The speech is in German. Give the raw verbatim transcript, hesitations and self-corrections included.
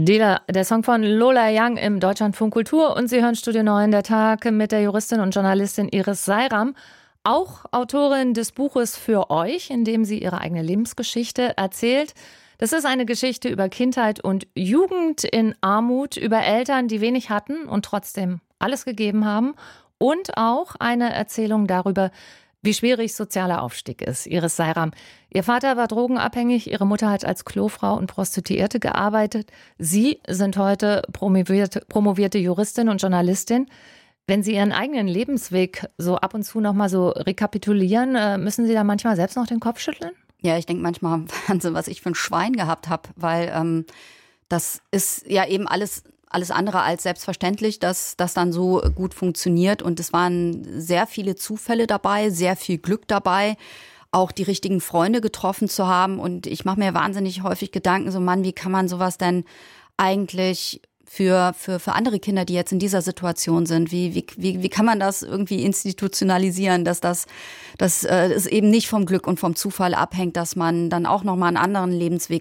Der, der Song von Lola Young im Deutschlandfunk Kultur und Sie hören Studio neun, der Tag mit der Juristin und Journalistin Iris Seiram, auch Autorin des Buches Für euch, in dem sie ihre eigene Lebensgeschichte erzählt. Das ist eine Geschichte über Kindheit und Jugend in Armut, über Eltern, die wenig hatten und trotzdem alles gegeben haben, und auch eine Erzählung darüber, wie schwierig sozialer Aufstieg ist. Iris Seiram, Ihr Vater war drogenabhängig, Ihre Mutter hat als Klofrau und Prostituierte gearbeitet. Sie sind heute promovierte, promovierte Juristin und Journalistin. Wenn Sie Ihren eigenen Lebensweg so ab und zu noch mal so rekapitulieren, müssen Sie da manchmal selbst noch den Kopf schütteln? Ja, ich denke manchmal, Wahnsinn, was ich für ein Schwein gehabt habe, weil ähm, das ist ja eben alles alles andere als selbstverständlich, dass das dann so gut funktioniert. Und es waren sehr viele Zufälle dabei, sehr viel Glück dabei, auch die richtigen Freunde getroffen zu haben. Und ich mache mir wahnsinnig häufig Gedanken, so Mann, wie kann man sowas denn eigentlich für für für andere Kinder, die jetzt in dieser Situation sind, wie wie wie wie kann man das irgendwie institutionalisieren, dass das dass äh, es eben nicht vom Glück und vom Zufall abhängt, dass man dann auch noch mal einen anderen Lebensweg